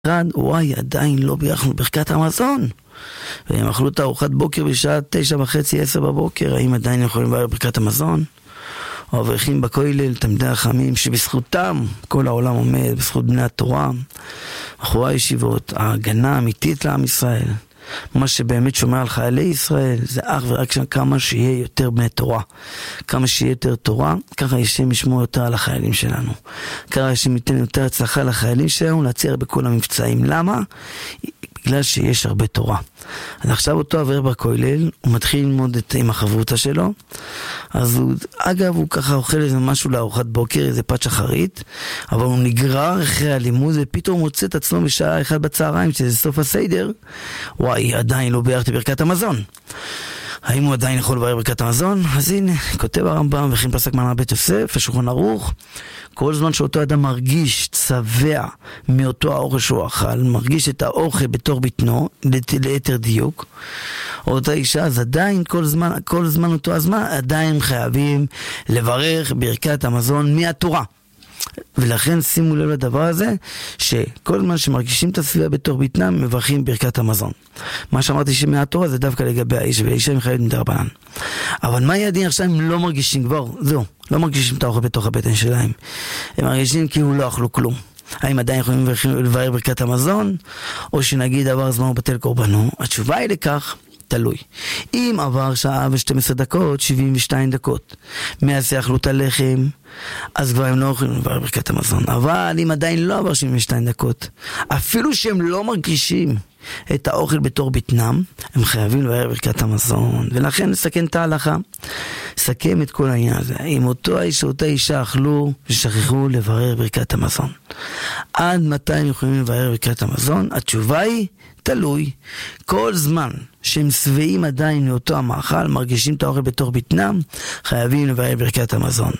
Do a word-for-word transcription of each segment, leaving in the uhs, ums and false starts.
אחד, וואי, עדיין לא ביחנו ברכת המזון. והם אכלו את ארוחת בוקר בשעה תשע וחצי, עשר בבוקר, האם עדיין יכולים לברך ברכת המזון? האברכים בכולל, תלמידי החכמים, שבזכותם כל העולם עומד, בזכות בני התורה, אחורי הישיבות, ההגנה האמיתית לעם ישראל, מה שבאמת שומר על חיילי ישראל, זה אך ורק כמה שיהיה יותר בני תורה. כמה שיהיה יותר תורה, ככה השם ישמור יותר על החיילים שלנו. ככה השם ייתן יותר הצלחה לחיילים שלנו, להצליח בכל המבצעים. למה? בגלל שיש הרבה תורה. אז עכשיו אותו אברך בכולל, הוא מתחיל ללמוד את, עם החברותה שלו, אז הוא, אגב, הוא ככה אוכל איזה משהו לארוחת בוקר, איזה פת שחרית, אבל הוא נגרר אחרי הלימוד, ופתאום הוא מוצא את עצמו בשעה אחת בצהריים, שזה סוף הסדר, וואי, עדיין לא בירכתי ברכת המזון. האם הוא עדיין יכול לברך ברכת המזון? אז הנה, כותב הרמב"ם וכן פסק מרן בית יוסף, השולחן ערוך, כל זמן שאותו אדם מרגיש צבע מאותו האוכל שהוא אכל, מרגיש את האוכל בתור בטנו, ליתר דיוק, או אותה אישה, אז עדיין כל זמן, כל זמן אותו הזמן, עדיין חייבים לברך ברכת המזון מהתורה. ולכן שימו לב לדבר הזה, שכל זמן שמרגישים את הסביבה בתור בטנם, מברכים ברכת המזון. מה שאמרתי שמהתורה זה דווקא לגבי האיש, והאישה מחייבת מדרבנן. אבל מה ידין עכשיו הם לא מרגישים כבר? זהו, לא מרגישים את האוכל בתוך הבטן שלהם. הם מרגישים כאילו לא אכלו כלום. האם עדיין יכולים לברך ברכת המזון, או שנגיד עבר הזמן ובטל קורבנו? התשובה היא לכך, תלוי. אם עבר שעה ו-שתים עשרה דקות, שבעים ושתיים דקות, מאז שאכלו את הלחם, אז כבר הם לא יכולים לברך ברכת המזון. אבל אם עדיין לא עבר שבעים ושתיים דקות, אפילו שהם לא מרגישים את האוכל בתור בטנם, הם חייבים לברך ברכת המזון. ולכן נסכם את ההלכה, נסכם את כל העניין הזה. אם אותו האיש או אותה אישה אכלו ושכחו לברך ברכת המזון, עד מתי הם יכולים לברך ברכת המזון? התשובה היא תלוי. כל זמן שהם שבעים עדיין לאותו המאכל, מרגישים את האוכל בתור בטנם, חייבים לברך ברכת המזון.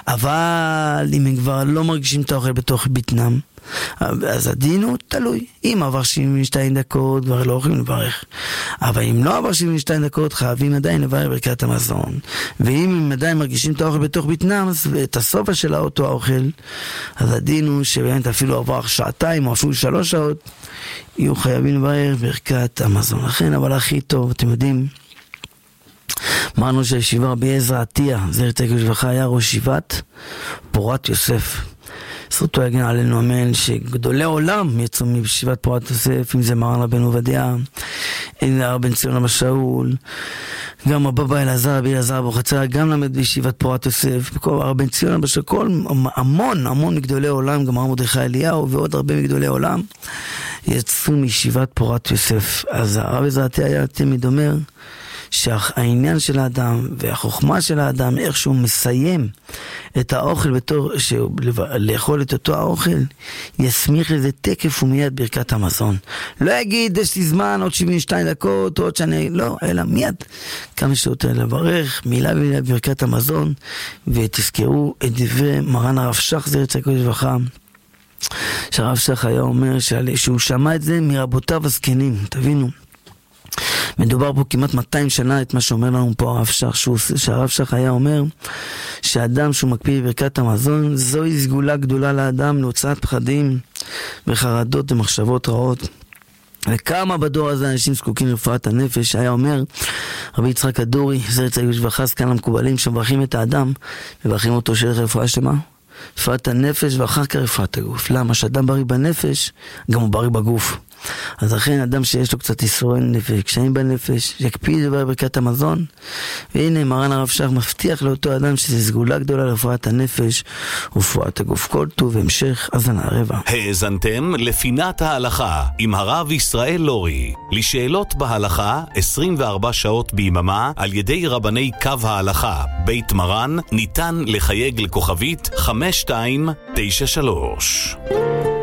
אבל אם הם כבר לא מרגישים את האוכל בתור בטנם, אז הדין הוא תלוי. אם עבר שבעים ושתיים דקות, כבר לא יכולים לברך. אבל אם לא עבר שבעים ושתיים דקות, חייבים עדיין לברך ברכת המזון. ואם הם עדיין מרגישים את האוכל בתוך בטנם, ואת הסופה של אותו האוכל, אז הדין הוא שבאמת אפילו עבר שעתיים או אפילו שלוש שעות, יהיו חייבים לברך ברכת המזון. לכן, אבל הכי טוב, אתם יודעים, אמרנו שהישיבה רבי עזרא עטיה, זכר צדיק לברכה, היה ראש ישיבת פורת יוסף. זכותו יגן עלינו אמן, שגדולי עולם יצאו מישיבת פורת יוסף, אם זה מרן רבנו עובדיה, אם זה הרב בן ציון אבא שאול, גם הבבא אלעזר, רבי אלעזר אבוחצירא, גם למד בישיבת פורת יוסף, הרב בן ציון אבא שאול, כל המון המון מגדולי עולם, גם הרב מרדכי אליהו ועוד הרבה מגדולי עולם, יצאו מישיבת פורת יוסף. אז הרב עזרא עטיה היה תמיד אומר, שהעניין של האדם והחוכמה של האדם, איך שהוא מסיים את האוכל בתור, לאכול את אותו האוכל, יסמיך לזה תקף ומיד ברכת המזון. לא יגיד, יש לי זמן, עוד שבעים ושתיים דקות, עוד שאני, לא, אלא מיד. כמה שיותר לברך, מילה במילה ברכת המזון, ותזכרו את דברי מרן הרב שך זכר צדיק לברכה, שהרב שך היה אומר שהוא שמע את זה מרבותיו הזקנים, תבינו. מדובר פה כמעט מאתיים שנה את מה שאומר לנו פה הרב שך, שהרב שך היה אומר שאדם שהוא מקפיד בברכת המזון, זוהי סגולה גדולה לאדם להוצאת פחדים וחרדות ומחשבות רעות. וכמה בדור הזה אנשים זקוקים לרפואת הנפש. היה אומר רבי יצחק הדורי, זכר צדיק לברכה, כאן המקובלים שמברכים את האדם, מברכים אותו שילך רפואה שלמה, רפואת הנפש ואחר כך רפואת הגוף. למה? שאדם בריא בנפש, גם הוא בריא בגוף. אז לכן אדם שיש לו קצת יסורי נפש, קשיים בנפש, יקפיד לברך ברכת המזון. והנה מרן הרב שך מבטיח לאותו אדם שזה סגולה גדולה לרפואת הנפש ורפואת הגוף. כל טוב המשך האזנה רבה. האזנתם לפינת ההלכה עם הרב ישראל לורי. לשאלות בהלכה עשרים וארבע שעות ביממה על ידי רבני קו ההלכה בית מרן, ניתן לחייג לכוכבית חמש שתיים תשע שלוש.